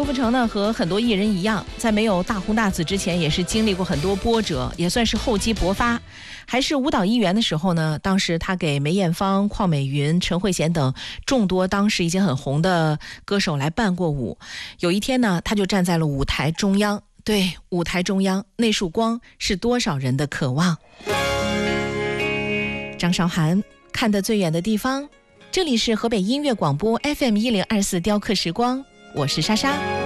富城呢和很多艺人一样，在没有大红大紫之前也是经历过很多波折，也算是厚积薄发。还是舞蹈一员的时候呢，当时他给梅艳芳、邝美云、陈慧娴等众多当时已经很红的歌手来伴过舞。有一天呢，他就站在了舞台中央，对，舞台中央那束光是多少人的渴望。张韶涵，看得最远的地方。这里是河北音乐广播 FM1024 雕刻时光，我是莎莎。